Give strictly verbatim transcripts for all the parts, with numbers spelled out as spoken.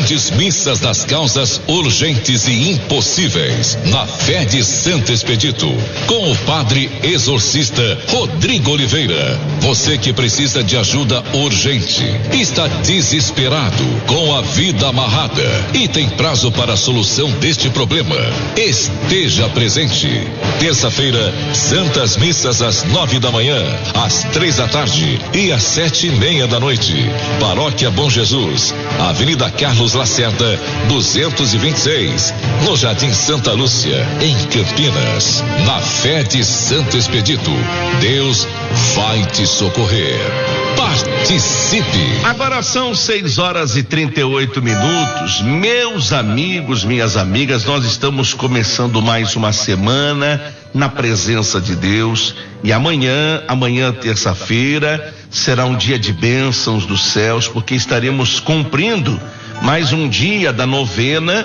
grandes missas das causas urgentes e impossíveis, na fé de Santo Expedito, com o padre exorcista Rodrigo Oliveira. Você que precisa de ajuda urgente, está desesperado, com a vida amarrada e tem prazo para a solução deste problema, esteja presente. Terça-feira, Santas Missas às nove da manhã, às três da tarde e às sete e meia da noite. Paróquia Bom Jesus, Avenida Carlos Lacerda, duzentos e vinte e seis, no Jardim Santa Lúcia, em Campinas. Na fé de Santo Expedito, Deus vai te socorrer. Participe! Agora são seis horas e trinta e oito minutos. Meus amigos, minhas amigas, nós estamos começando mais uma semana na presença de Deus, e amanhã, amanhã terça-feira, será um dia de bênçãos dos céus, porque estaremos cumprindo mais um dia da novena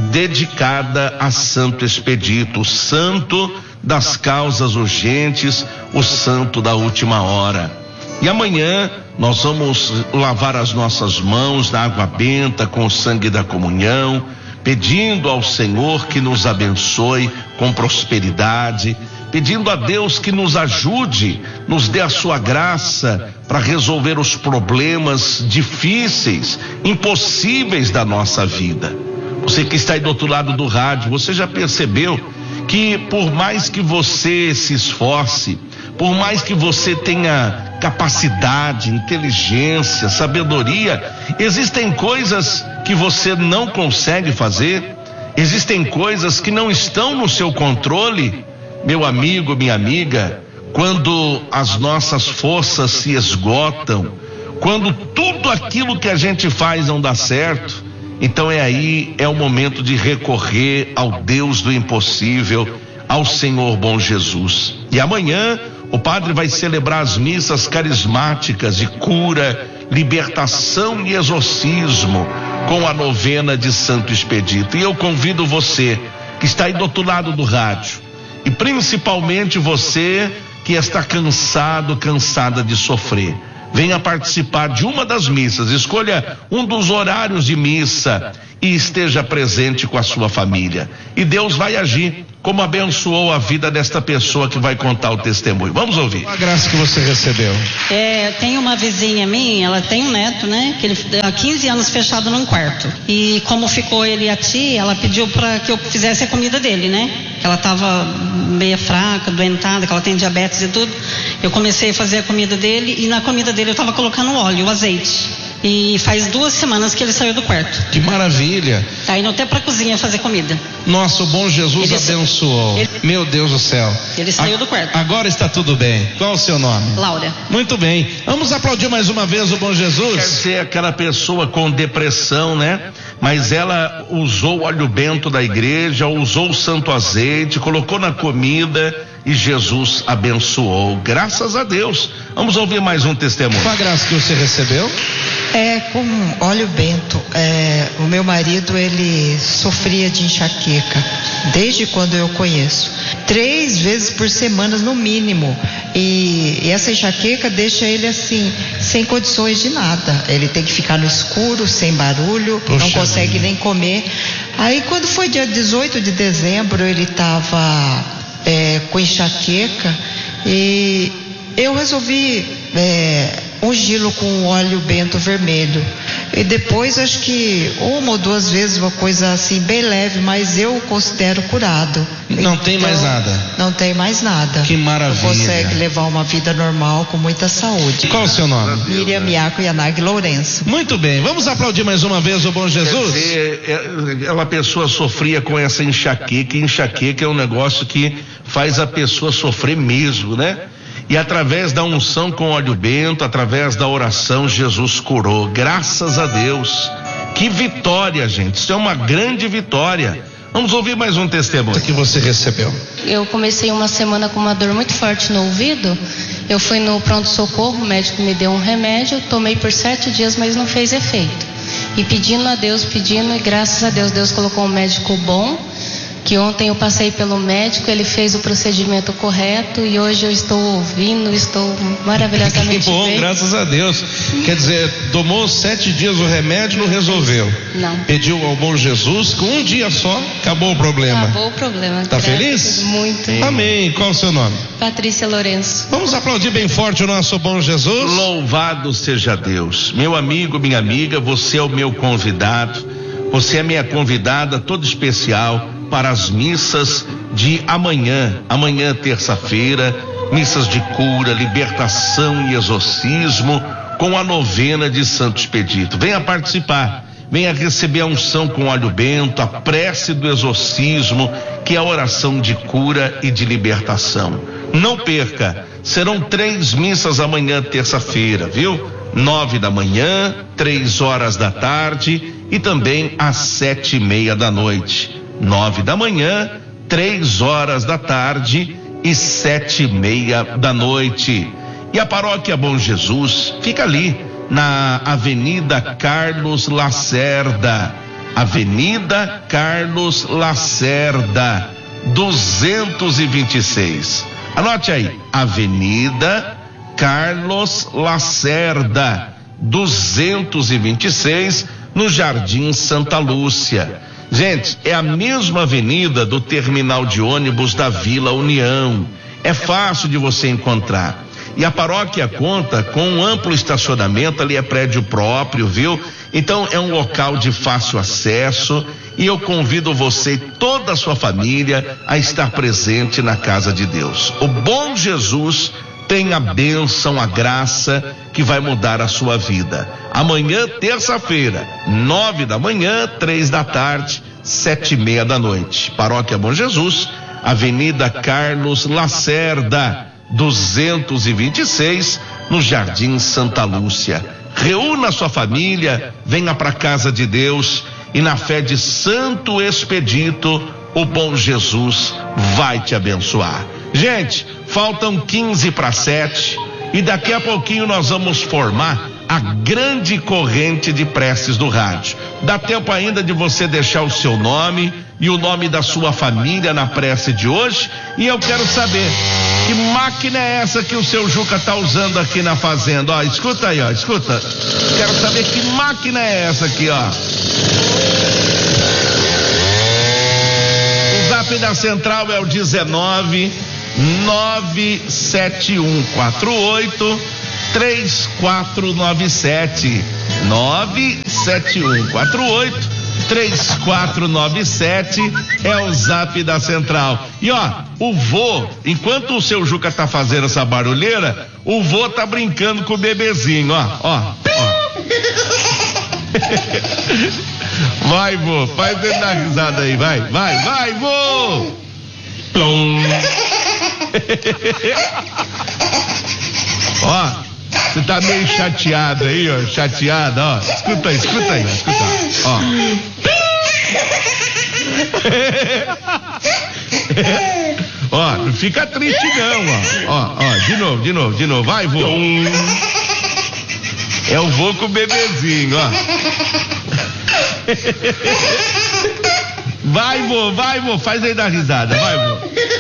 dedicada a Santo Expedito, o santo das causas urgentes, o santo da última hora. E amanhã nós vamos lavar as nossas mãos na água benta com o sangue da comunhão, pedindo ao Senhor que nos abençoe com prosperidade, pedindo a Deus que nos ajude, nos dê a sua graça para resolver os problemas difíceis, impossíveis da nossa vida. Você que está aí do outro lado do rádio, você já percebeu que por mais que você se esforce, por mais que você tenha capacidade, inteligência, sabedoria, existem coisas que você não consegue fazer, existem coisas que não estão no seu controle. Meu amigo, minha amiga, quando as nossas forças se esgotam, quando tudo aquilo que a gente faz não dá certo, então é aí, é o momento de recorrer ao Deus do impossível, ao Senhor bom Jesus. E amanhã o padre vai celebrar as missas carismáticas de cura, libertação e exorcismo com a novena de Santo Expedito. E eu convido você que está aí do outro lado do rádio, e principalmente você que está cansado, cansada de sofrer, venha participar de uma das missas, escolha um dos horários de missa e esteja presente com a sua família. E Deus vai agir, como abençoou a vida desta pessoa que vai contar o testemunho. Vamos ouvir. A graça que você recebeu. É, tem uma vizinha minha, ela tem um neto, né? Que ele há quinze anos fechado num quarto. E como ficou ele e a tia, ela pediu para que eu fizesse a comida dele, né? Que ela estava meia fraca, doentada, que ela tem diabetes e tudo. Eu comecei a fazer a comida dele, e na comida dele eu estava colocando óleo, o azeite. E faz duas semanas que ele saiu do quarto. Que maravilha. Tá indo até pra cozinha fazer comida. Nosso bom Jesus ele abençoou. Ele, Meu Deus do céu. Ele saiu a, do quarto. Agora está tudo bem. Qual o seu nome? Laura. Muito bem. Vamos aplaudir mais uma vez o bom Jesus. Quer dizer, aquela pessoa com depressão, né? Mas ela usou o óleo bento da igreja, usou o santo azeite, colocou na comida e Jesus abençoou. Graças a Deus. Vamos ouvir mais um testemunho. Qual a graça que você recebeu? É, com óleo bento, é, o meu marido, ele sofria de enxaqueca, desde quando eu conheço, três vezes por semana no mínimo, e, e essa enxaqueca deixa ele assim, sem condições de nada, ele tem que ficar no escuro, sem barulho, Poxa não consegue minha. nem comer. Aí quando foi dia dezoito de dezembro, ele estava é, com enxaqueca, e eu resolvi é, ungí-lo com óleo bento vermelho. E depois, acho que uma ou duas vezes, uma coisa assim bem leve, mas eu considero curado. Não tem então, mais nada? Não tem mais nada. Que maravilha. Consegue levar uma vida normal com muita saúde. Qual o seu nome? Miriam Iaco Yanag Lourenço. Muito bem, vamos aplaudir mais uma vez o bom Jesus? Quer dizer, ela pessoa sofria com essa enxaqueca, e enxaqueca é um negócio que faz a pessoa sofrer mesmo, né? E através da unção com óleo bento, através da oração, Jesus curou. Graças a Deus. Que vitória, gente. Isso é uma grande vitória. Vamos ouvir mais um testemunho. O que você recebeu? Eu comecei uma semana com uma dor muito forte no ouvido. Eu fui no pronto-socorro, o médico me deu um remédio, tomei por sete dias, mas não fez efeito. E pedindo a Deus, pedindo, e graças a Deus, Deus colocou um médico bom, que que ontem eu passei pelo médico, ele fez o procedimento correto e hoje eu estou ouvindo, estou maravilhosamente que bom, bem. Graças a Deus. Quer dizer, tomou sete dias o remédio, não resolveu. Não. Pediu ao bom Jesus, com um dia só, acabou o problema. Acabou o problema. Tá feliz? Muito. Amém. Qual o seu nome? Patrícia Lourenço. Vamos aplaudir bem forte o nosso bom Jesus. Louvado seja Deus. Meu amigo, minha amiga, você é o meu convidado, você é minha convidada toda especial para as missas de amanhã, amanhã terça-feira, missas de cura, libertação e exorcismo com a novena de Santo Expedito. Venha participar, venha receber a unção com óleo bento, a prece do exorcismo, que é a oração de cura e de libertação. Não perca, serão três missas amanhã terça-feira, viu? Nove da manhã, três horas da tarde e também às sete e meia da noite. Nove da manhã, três horas da tarde e sete e meia da noite. E a paróquia Bom Jesus fica ali na Avenida Carlos Lacerda, Avenida Carlos Lacerda, duzentos e vinte e seis. Anote aí, Avenida Carlos Lacerda, duzentos e vinte e seis, no Jardim Santa Lúcia. Gente, é a mesma avenida do terminal de ônibus da Vila União. É fácil de você encontrar. E a paróquia conta com um amplo estacionamento, ali é prédio próprio, viu? Então é um local de fácil acesso e eu convido você e toda a sua família a estar presente na casa de Deus. O bom Jesus tem a bênção, a graça que vai mudar a sua vida. Amanhã, terça-feira, nove da manhã, três da tarde, sete e meia da noite. Paróquia Bom Jesus, Avenida Carlos Lacerda, duzentos e vinte e seis, no Jardim Santa Lúcia. Reúna sua família, venha para a casa de Deus e na fé de Santo Expedito, o bom Jesus vai te abençoar. Gente, faltam quinze para sete e daqui a pouquinho nós vamos formar a grande corrente de preces do rádio. Dá tempo ainda de você deixar o seu nome e o nome da sua família na prece de hoje. E eu quero saber, que máquina é essa que o seu Juca tá usando aqui na fazenda? Ó, escuta aí, ó, escuta. Quero saber que máquina é essa aqui, ó. O zap da central é o dezenove, nove sete um quatro oito, três quatro nove sete. nove sete um quatro oito, três quatro nove sete é o zap da central. E ó, o vô, enquanto o seu Juca tá fazendo essa barulheira, o vô tá brincando com o bebezinho, ó, ó, ó. Vai, vô, faz ele dar risada aí, vai, vai, vai, vô. Ó, você tá meio chateado aí, ó, chateado, ó. Escuta aí, escuta aí, escuta, ó. Ó, não fica triste não, ó. Ó, ó, de novo, de novo, de novo, vai, vô. É o vô com o bebezinho, ó. Vai, vô, vai, vô, faz aí dar risada, vai, vô.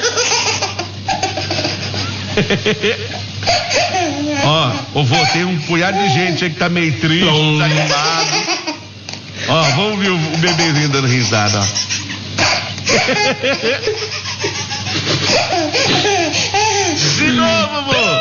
Ó, ô vô, tem um punhado de gente aí que tá meio triste, desanimado. Ó, vamos ver o, o bebezinho dando risada, ó. De novo, vô.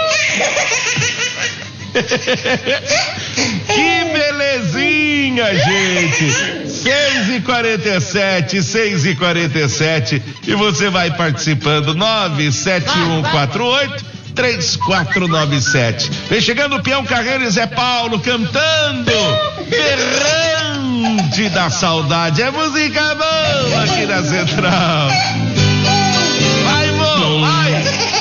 Que belezinha, gente. seis e quarenta e sete, seis e quarenta e sete. E você vai participando. nove sete um quatro oito, três quatro nove sete. Vem chegando o Peão Carreiro e Zé Paulo cantando Berrante da Saudade. É música boa aqui na Central.